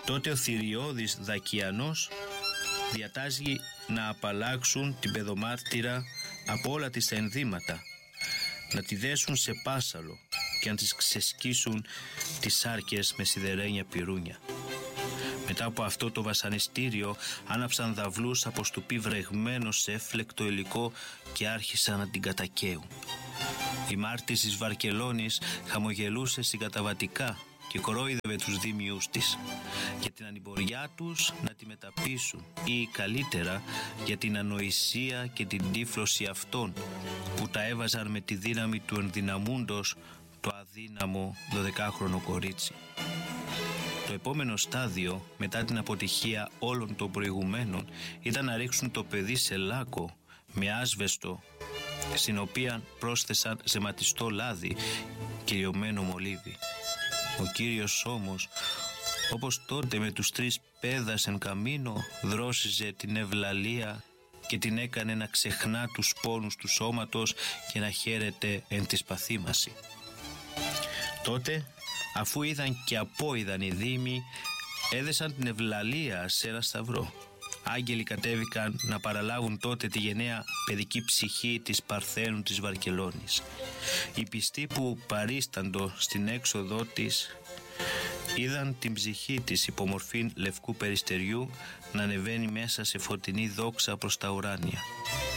Τότε ο θηριώδης Δακιανός διατάζει να απαλλάξουν την παιδομάρτυρα από όλα τις τα ενδύματα, να τη δέσουν σε πάσαλο και να τις ξεσκίσουν τις σάρκες με σιδερένια πυρούνια. Μετά από αυτό το βασανιστήριο άναψαν δαυλούς από στουπί βρεγμένο σε έφλεκτο υλικό και άρχισαν να την κατακαίουν. Η μάρτης της Βαρκελόνης χαμογελούσε συγκαταβατικά και κορόιδευε τους δήμιους της για την ανημποριά τους να τη μεταπίσουν, ή καλύτερα για την ανοησία και την τύφλωση αυτών που τα έβαζαν με τη δύναμη του ενδυναμούντος το αδύναμο 12χρονο κορίτσι. Το επόμενο στάδιο μετά την αποτυχία όλων των προηγουμένων ήταν να ρίξουν το παιδί σε λάκκο με άσβεστο, στην οποία πρόσθεσαν ζεματιστό λάδι και λιωμένο μολύβι. Ο Κύριος όμως, όπως τότε με τους 3 πέδας εν καμίνο, δρόσιζε την ευλαλία και την έκανε να ξεχνά τους πόνους του σώματος και να χαίρεται εν της παθήμαση. Τότε, αφού είδαν και απόειδαν οι δήμοι, έδεσαν την ευλαλία σε ένα σταυρό. Άγγελοι κατέβηκαν να παραλάβουν τότε τη γενναία παιδική ψυχή της Παρθένου της Βαρκελόνης. Οι πιστοί που παρίσταντο στην έξοδό της είδαν την ψυχή της υπομορφήν λευκού περιστεριού να ανεβαίνει μέσα σε φωτεινή δόξα προς τα ουράνια.